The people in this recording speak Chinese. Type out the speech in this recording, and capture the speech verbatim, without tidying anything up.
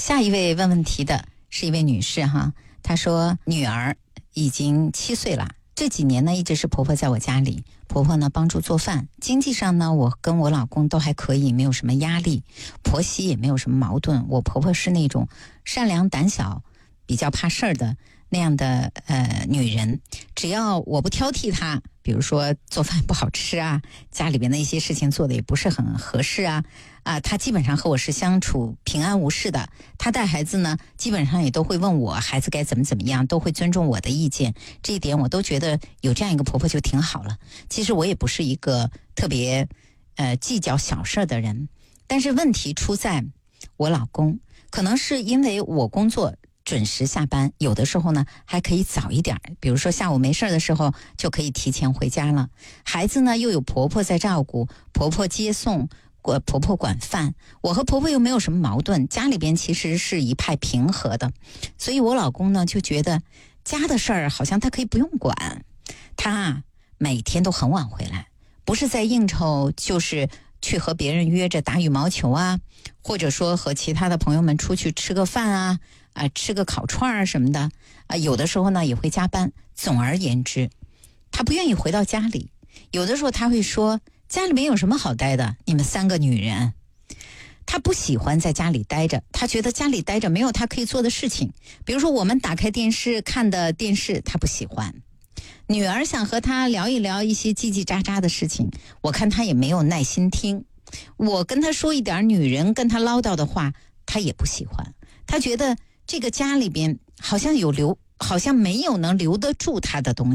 下一位问问题的是一位女士哈，她说女儿已经七岁了，这几年呢一直是婆婆在我家里，婆婆呢帮助做饭，经济上呢我跟我老公都还可以，没有什么压力，婆媳也没有什么矛盾。我婆婆是那种善良胆小比较怕事儿的那样的呃女人，只要我不挑剔她，比如说做饭不好吃啊，家里边的一些事情做的也不是很合适啊啊，她基本上和我是相处平安无事的。她带孩子呢基本上也都会问我孩子该怎么怎么样，都会尊重我的意见，这一点我都觉得有这样一个婆婆就挺好了。其实我也不是一个特别呃计较小事的人，但是问题出在我老公，可能是因为我工作准时下班，有的时候呢还可以早一点，比如说下午没事的时候就可以提前回家了。孩子呢又有婆婆在照顾，婆婆接送，婆婆管饭，我和婆婆又没有什么矛盾，家里边其实是一派平和的。所以我老公呢就觉得家的事儿好像他可以不用管，他啊每天都很晚回来，不是在应酬就是去和别人约着打羽毛球啊，或者说和其他的朋友们出去吃个饭啊啊，吃个烤串啊什么的啊，有的时候呢也会加班。总而言之，他不愿意回到家里。有的时候他会说，家里面有什么好待的？你们三个女人。他不喜欢在家里待着，他觉得家里待着没有他可以做的事情。比如说我们打开电视看的电视，他不喜欢。女儿想和他聊一聊一些叽叽喳喳的事情，我看他也没有耐心听。我跟他说一点女人跟他唠叨的话，他也不喜欢。他觉得这个家里边好像有留，好像没有能留得住他的东西。